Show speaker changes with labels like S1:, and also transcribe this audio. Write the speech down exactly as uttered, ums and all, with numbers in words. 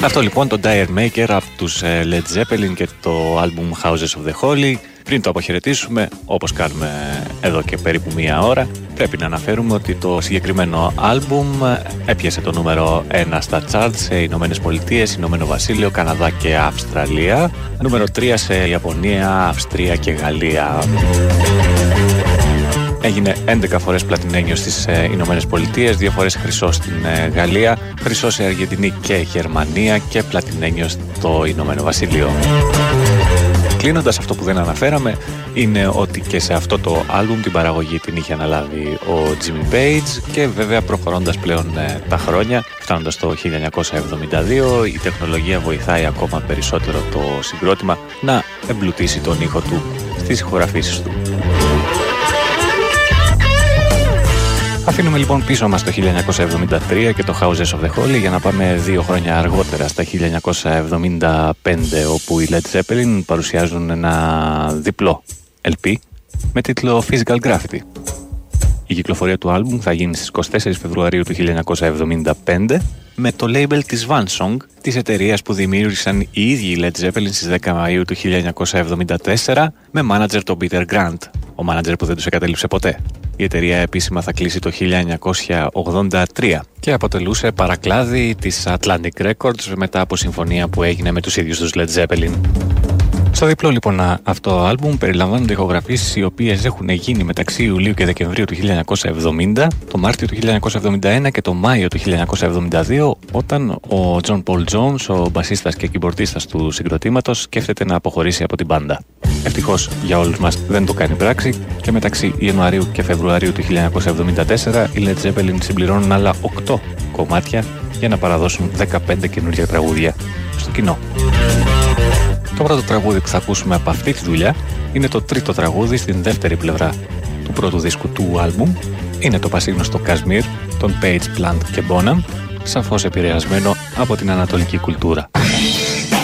S1: Αυτό λοιπόν το Dire Maker από τους Led Zeppelin και το album Houses of the Holy. Πριν το αποχαιρετήσουμε, όπως κάνουμε εδώ και περίπου μία ώρα, πρέπει να αναφέρουμε ότι το συγκεκριμένο άλμπουμ έπιασε το νούμερο ένα στα charts σε Ηνωμένες Πολιτείες, Ηνωμένο Βασίλειο, Καναδά και Αυστραλία, νούμερο τρία σε Ιαπωνία, Αυστρία και Γαλλία. Έγινε έντεκα φορές πλατινένιο στις Ηνωμένες Πολιτείες, δύο φορές χρυσό στην Γαλλία, χρυσό σε Αργεντινή και Γερμανία και πλατινένιο στο Ηνωμένο Βασίλειο. Κλείνοντας, αυτό που δεν αναφέραμε είναι ότι και σε αυτό το άλμπουμ την παραγωγή την είχε αναλάβει ο Jimmy Page και βέβαια προχωρώντας πλέον ε, τα χρόνια, φτάνοντας το χίλια εννιακόσια εβδομήντα δύο, η τεχνολογία βοηθάει ακόμα περισσότερο το συγκρότημα να εμπλουτίσει τον ήχο του στις ηχογραφήσεις του. Αφήνουμε λοιπόν πίσω μας το χίλια εννιακόσια εβδομήντα τρία και το Houses of the Holy για να πάμε δύο χρόνια αργότερα στα χίλια εννιακόσια εβδομήντα πέντε, όπου οι Led Zeppelin παρουσιάζουν ένα διπλό ελ πι με τίτλο Physical Graffiti. Η κυκλοφορία του άλμπουμ θα γίνει στις εικοστή τέταρτη Φεβρουαρίου του χίλια εννιακόσια εβδομήντα πέντε με το label της Vansong, της εταιρείας που δημιούργησαν οι ίδιοι οι Led Zeppelin στις δέκα Μαΐου του χίλια εννιακόσια εβδομήντα τέσσερα με manager τον Peter Grant, ο manager που δεν τους εγκατέλειψε ποτέ. Η εταιρεία επίσημα θα κλείσει το χίλια εννιακόσια ογδόντα τρία και αποτελούσε παρακλάδι της Atlantic Records μετά από συμφωνία που έγινε με τους ίδιους τους Led Zeppelin. Στο διπλό λοιπόν αυτό άλμπουμ περιλαμβάνονται ηχογραφήσεις οι οποίες έχουν γίνει μεταξύ Ιουλίου και Δεκεμβρίου του χίλια εννιακόσια εβδομήντα, το Μάρτιο του χίλια εννιακόσια εβδομήντα ένα και το Μάιο του χίλια εννιακόσια εβδομήντα δύο, όταν ο John Paul Jones, ο μπασίστας και κιμπορτίστας του συγκροτήματος, σκέφτεται να αποχωρήσει από την μπάντα. Ευτυχώς για όλους μας δεν το κάνει πράξη και μεταξύ Ιανουαρίου και Φεβρουαρίου του χίλια εννιακόσια εβδομήντα τέσσερα οι Led Zeppelin συμπληρώνουν άλλα οκτώ κομμάτια για να παραδώσουν δεκαπέντε καινούργια τραγούδια στο κοινό. Το πρώτο τραγούδι που θα ακούσουμε από αυτή τη δουλειά είναι το τρίτο τραγούδι στην δεύτερη πλευρά του πρώτου δίσκου του άλμπουμ. Είναι το πασίγνωστο Kashmir των Page, Plant και Bonham, σαφώς επηρεασμένο από την ανατολική κουλτούρα.